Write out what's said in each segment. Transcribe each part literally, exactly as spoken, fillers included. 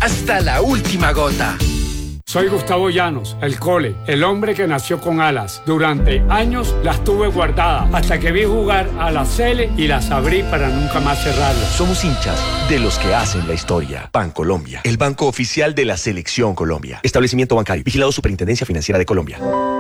hasta la última gota. Soy Gustavo Llanos, el Cole, el hombre que nació con alas. Durante años las tuve guardadas hasta que vi jugar a la Cele y las abrí para nunca más cerrarlas. Somos hinchas de los que hacen la historia. Bancolombia, el banco oficial de la Selección Colombia. Establecimiento bancario, vigilado Superintendencia Financiera de Colombia.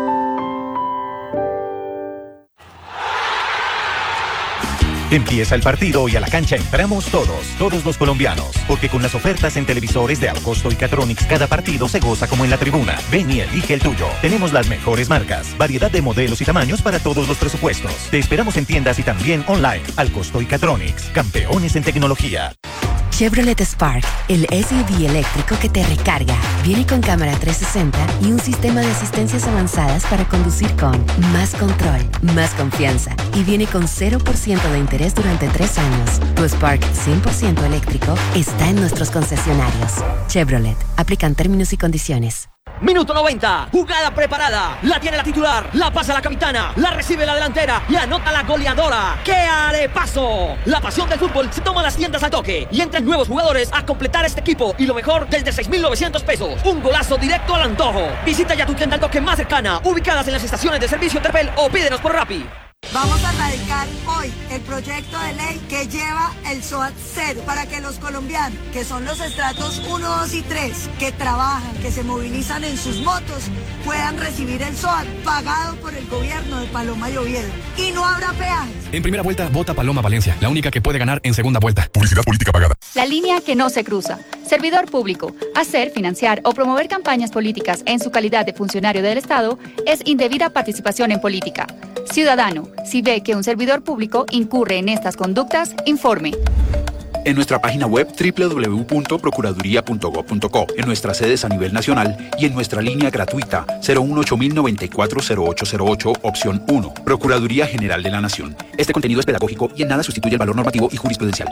Empieza el partido y a la cancha entramos todos, todos los colombianos, porque con las ofertas en televisores de Alcosto y Catronics, cada partido se goza como en la tribuna. Ven y elige el tuyo. Tenemos las mejores marcas, variedad de modelos y tamaños para todos los presupuestos. Te esperamos en tiendas y también online. Alcosto y Catronics, campeones en tecnología. Chevrolet Spark, el S U V eléctrico que te recarga. Viene con cámara trescientos sesenta y un sistema de asistencias avanzadas para conducir con más control, más confianza. Y viene con cero por ciento de interés durante tres años. Tu Spark cien por ciento eléctrico está en nuestros concesionarios. Chevrolet. Aplican términos y condiciones. Minuto noventa, jugada preparada, la tiene la titular, la pasa la capitana, la recibe la delantera y anota la goleadora. ¡Qué arepaso! La pasión del fútbol se toma las tiendas al toque y entran nuevos jugadores a completar este equipo y lo mejor desde seis mil novecientos pesos. Un golazo directo al antojo. Visita ya tu tienda al toque más cercana, ubicadas en las estaciones de servicio Terpel o pídenos por Rappi. Vamos a radicar hoy el proyecto de ley que lleva el SOAT cero para que los colombianos, que son los estratos uno, dos y tres, que trabajan, que se movilizan en sus motos, puedan recibir el SOAT pagado por el gobierno de Paloma y Oviedo. Y no habrá peajes. En primera vuelta, vota Paloma Valencia, la única que puede ganar en segunda vuelta. Publicidad política pagada. La línea que no se cruza. Servidor público. Hacer, financiar o promover campañas políticas en su calidad de funcionario del Estado es indebida participación en política. Ciudadano, si ve que un servidor público incurre en estas conductas, informe. En nuestra página web doble u doble u doble u punto procuraduría punto gob punto co, en nuestras sedes a nivel nacional y en nuestra línea gratuita cero uno ocho cero nueve cuatro cero ocho cero ocho, opción uno. Procuraduría General de la Nación. Este contenido es pedagógico y en nada sustituye el valor normativo y jurisprudencial.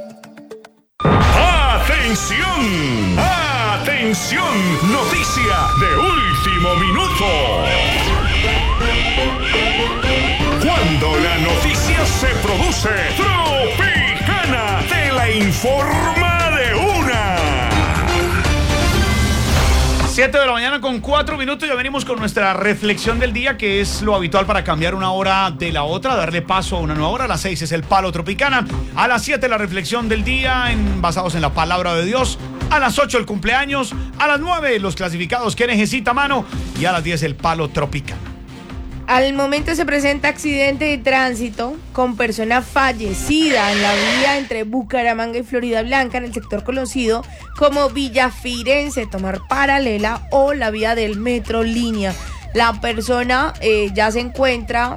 ¡Atención! ¡Atención! Noticia de último minuto. Cuando la noticia se produce, Tropicana te la informa de una. siete de la mañana con cuatro minutos, ya venimos con nuestra reflexión del día, que es lo habitual para cambiar una hora de la otra, darle paso a una nueva hora. A las seis es el Palo Tropicana, a las siete la reflexión del día en, basados en la palabra de Dios, a las ocho el cumpleaños, a las nueve los clasificados que necesita mano y a las diez el Palo Tropicana. Al momento se presenta accidente de tránsito con persona fallecida en la vía entre Bucaramanga y Florida Blanca, en el sector conocido como Villa Firenze, tomar paralela o la vía del metro línea. La persona eh, ya se encuentra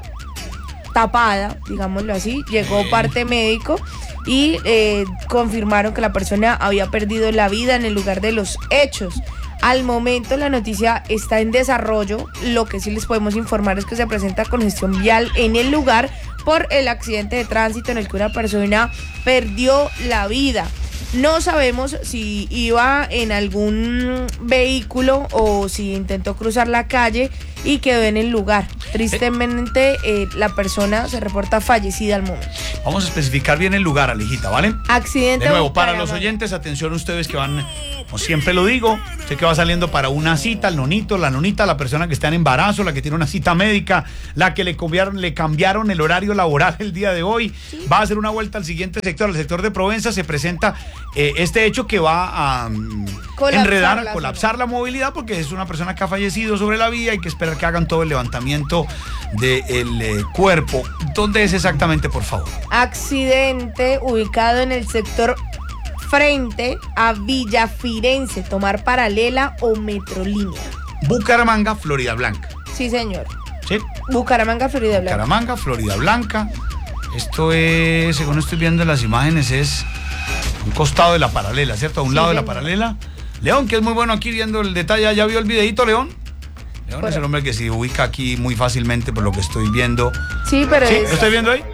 tapada, digámoslo así, llegó parte médico y eh, confirmaron que la persona había perdido la vida en el lugar de los hechos. Al momento la noticia está en desarrollo. Lo que sí les podemos informar es que se presenta congestión vial en el lugar por el accidente de tránsito en el que una persona perdió la vida. No sabemos si iba en algún vehículo o si intentó cruzar la calle y quedó en el lugar. Tristemente, eh, la persona se reporta fallecida al momento. Vamos a especificar bien el lugar, Alijita, ¿vale? Accidente. De nuevo, para los oyentes, atención ustedes que van, como siempre lo digo, usted que va saliendo para una cita, el nonito, la nonita, la persona que está en embarazo, la que tiene una cita médica, la que le cambiaron, le cambiaron el horario laboral el día de hoy, sí. Va a hacer una vuelta al siguiente sector, al sector de Provenza. Se presenta eh, este hecho que va a um, enredar, a colapsar la movilidad, porque es una persona que ha fallecido sobre la vía. Hay que esperar que hagan todo el levantamiento del eh, cuerpo. ¿Dónde es exactamente, por favor? Accidente ubicado en el sector frente a Villa Firenze, tomar paralela o metrolínea. Bucaramanga, Florida Blanca. Sí, señor. Sí. Bucaramanga, Florida Blanca. Bucaramanga, Florida Blanca. Esto es, según estoy viendo en las imágenes, es un costado de la paralela, ¿cierto? A un sí, lado señor. de la paralela. León, que es muy bueno aquí viendo el detalle. ¿Ya vio el videito, León? León bueno. es el hombre que se ubica aquí muy fácilmente por lo que estoy viendo. Sí, pero ¿Sí? es... ¿Lo estoy viendo ahí?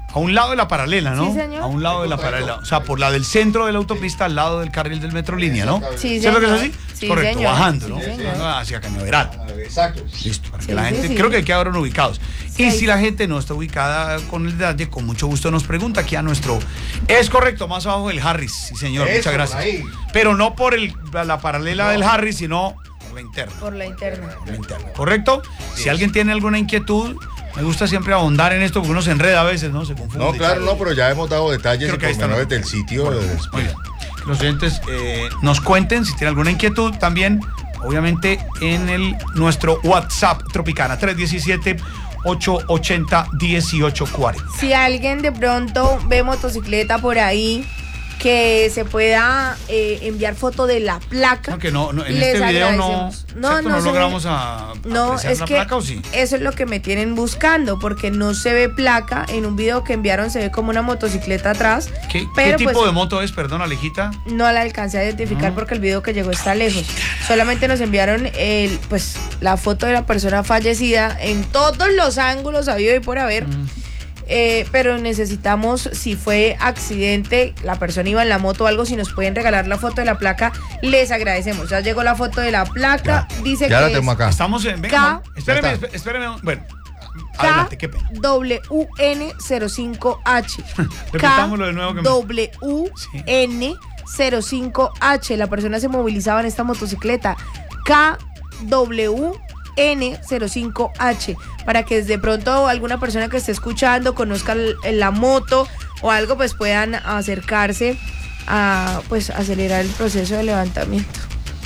A un lado de la paralela, ¿no? Sí, señor. A un lado de la paralela. O sea, por la del centro de la autopista, al lado del carril del Metrolínea, ¿no? Sí, ¿Sí es lo que es señor. así? Sí, Correcto, señor. bajando, Sí, ¿no? señor. Hacia Cañaveral. Exacto. Listo, para que Sí, la sí, gente, sí. creo que quedaron ubicados. Y si la gente no está ubicada con el detalle, con mucho gusto nos pregunta aquí a nuestro... Es correcto, más abajo del Harris, sí señor, Eso, muchas gracias. por ahí. Pero no por el, la paralela del Harris, sino por la interna. Por la interna. La interna. ¿Correcto? Si alguien tiene alguna inquitud, me gusta siempre ahondar en esto porque uno se enreda a veces, ¿no? Se confunde. No, claro, no, pero ya hemos dado detalles Creo y que ahí está, pormenores ¿no? del sitio. Bueno, de- muy bien. Que los oyentes eh, nos cuenten si tienen alguna inquietud también, obviamente, en el nuestro WhatsApp Tropicana, tres uno siete, ocho ocho cero, uno ocho cuatro cero. Si alguien de pronto ve motocicleta por ahí, que se pueda eh, enviar foto de la placa. No, que no, no, en les este video no, agradecemos. No, ¿cierto? no no se logramos ve. a, No, apreciar es la que placa, ¿o sí? eso es lo que me tienen buscando, porque no se ve placa. En un video que enviaron se ve como una motocicleta atrás. ¿Qué, pero ¿qué tipo pues, de moto es? Perdón, Alejita. no la alcancé a identificar No. porque el video que llegó está lejos. Solamente nos enviaron el, pues, la foto de la persona fallecida en todos los ángulos habido y por haber. Eh, pero necesitamos, si fue accidente, la persona iba en la moto o algo, si nos pueden regalar la foto de la placa, les agradecemos. Ya llegó la foto de la placa, dice Ya que la es tengo acá. Estamos en... Venga, K- amor, espéreme, Ya está. espé- espéreme. Bueno, adelante, qué pena. W N cero cinco H. Repitámoslo de nuevo que me- W N cero cinco H. La persona se movilizaba en esta motocicleta. K W N cero cinco H. Para que de pronto alguna persona que esté escuchando conozca el- la moto o algo, pues puedan acercarse a pues acelerar el proceso de levantamiento.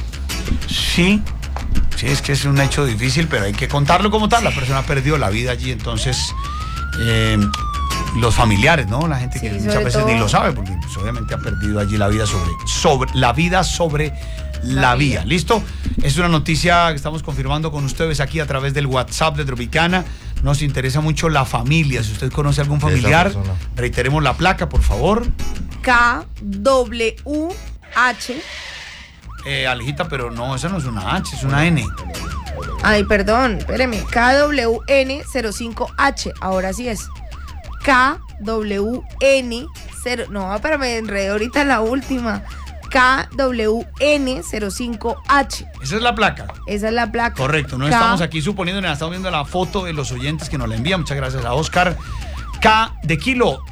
Sí, sí, es que es un hecho difícil, pero hay que contarlo como tal. La persona perdió la vida allí, entonces eh, los familiares, ¿no? La gente que Sí, muchas sobre veces ni todo- lo sabe, porque pues, obviamente ha perdido allí la vida sobre, sobre la vida sobre la, La vía. vía. ¿Listo? Es una noticia que estamos confirmando con ustedes aquí a través del WhatsApp de Tropicana. Nos interesa mucho la familia. Si usted conoce algún De esa familiar, persona. reiteremos la placa, por favor. K W H. Eh, Alejita, pero no, esa no es una H, es una N. Ay, perdón, espéreme. K W N cero cinco H. Ahora sí es. K W N cero. No, pero me enredé ahorita en la última. K W N cero cinco H. Esa es la placa. Esa es la placa. Correcto, no K- estamos aquí suponiendo nada, estamos viendo la foto de los oyentes que nos la envían. Muchas gracias a Oscar. K de kilo,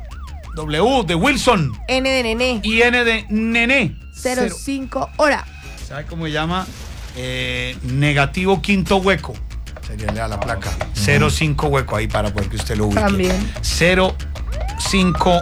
W de Wilson N de nene. y N de nené. cero Cero. cinco hora. ¿Sabe cómo se llama? Eh, negativo quinto hueco. Sería la placa. cero cinco hueco ahí para poder que usted lo ubique. También. cero cinco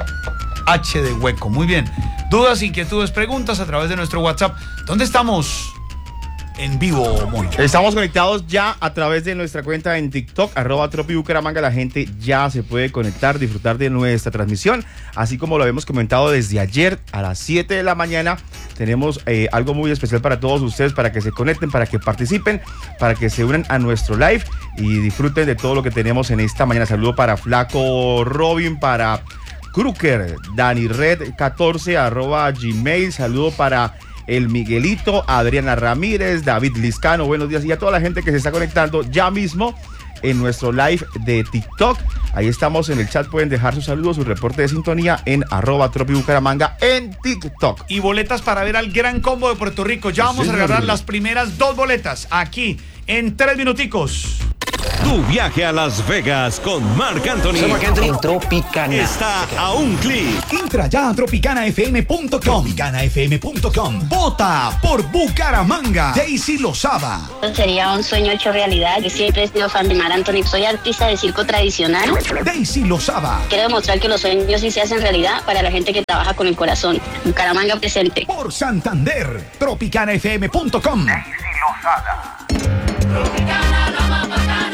H de hueco. Muy bien. Dudas, inquietudes, preguntas a través de nuestro WhatsApp. ¿Dónde estamos en vivo, Mónica? Estamos conectados ya a través de nuestra cuenta en TikTok, arroba Tropi Bucaramanga. La gente ya se puede conectar, disfrutar de nuestra transmisión. Así como lo habíamos comentado desde ayer a las siete de la mañana, tenemos eh, algo muy especial para todos ustedes, para que se conecten, para que participen, para que se unan a nuestro live y disfruten de todo lo que tenemos en esta mañana. Saludo para Flaco Robin, para Kruker, Dani Red catorce, arroba Gmail. Saludo para el Miguelito, Adriana Ramírez, David Liscano, buenos días, y a toda la gente que se está conectando ya mismo en nuestro live de TikTok. Ahí estamos en el chat, pueden dejar sus saludos, su reporte de sintonía en arroba Tropi Bucaramanga en TikTok. Y boletas para ver al Gran Combo de Puerto Rico. Ya vamos a regalar las primeras dos boletas aquí en tres minuticos. Tu viaje a Las Vegas con Marc Anthony. Soy Marc Anthony en Tropicana. Está a un clic. Entra ya a tropicana f m punto com. tropicana f m punto com. Vota por Bucaramanga. Daisy Lozada. Sería un sueño hecho realidad. Yo siempre he sido fan de Marc Anthony. Soy artista de circo tradicional. Daisy Lozada. Quiero demostrar que los sueños sí se hacen realidad para la gente que trabaja con el corazón. Bucaramanga presente. Por Santander. tropicana f m punto com. Daisy Lozada. Tropicana, la más bacana.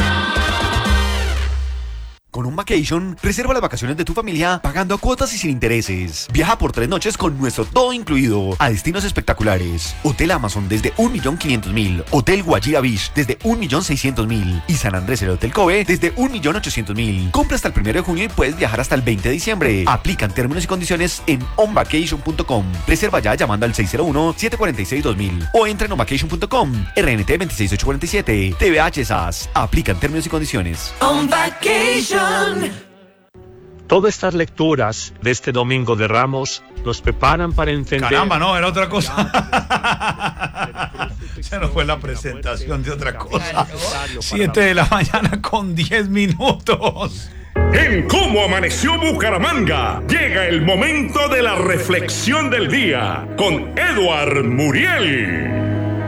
Con un vacation, reserva las vacaciones de tu familia pagando a cuotas y sin intereses. Viaja por tres noches con nuestro todo incluido a destinos espectaculares. Hotel Amazon desde un millón quinientos mil. Hotel Guajira Beach desde un millón seiscientos mil. Y San Andrés el Hotel Kobe desde un millón ochocientos mil. Compra hasta el primero de junio y puedes viajar hasta el veinte de diciembre. Aplican términos y condiciones en onvacation punto com. Reserva ya llamando al seis cero uno, siete cuatro seis, dos mil o entra en onvacation punto com. R N T veintiséis mil ochocientos cuarenta y siete. T V H S A S. Aplican términos y condiciones. On Vacation. Todas estas lecturas de este Domingo de Ramos nos preparan para entender... Caramba, no, era otra cosa. Se nos fue la presentación de otra cosa. Siete de la mañana con diez minutos. En Cómo Amaneció Bucaramanga llega el momento de la reflexión del día con Edward Muriel.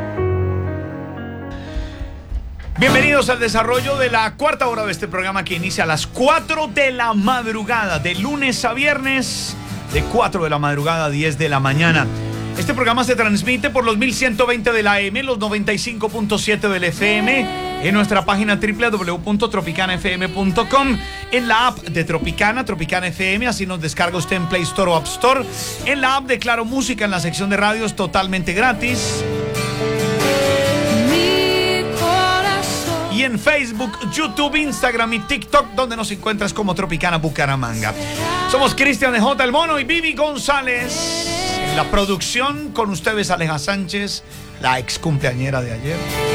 Bienvenidos al desarrollo de la cuarta hora de este programa que inicia a las cuatro de la madrugada, de lunes a viernes, de cuatro de la madrugada a diez de la mañana. Este programa se transmite por los mil ciento veinte de la A M, los noventa y cinco punto siete del F M, en nuestra página doble u doble u doble u punto tropicana f m punto com, en la app de Tropicana, Tropicana F M, así nos descarga usted en Play Store o App Store, en la app de Claro Música, en la sección de radios totalmente gratis. Y en Facebook, YouTube, Instagram y TikTok, donde nos encuentras como Tropicana Bucaramanga. Somos Cristian de J. El Mono y Vivi González. En la producción, con ustedes Aleja Sánchez, la ex cumpleañera de ayer.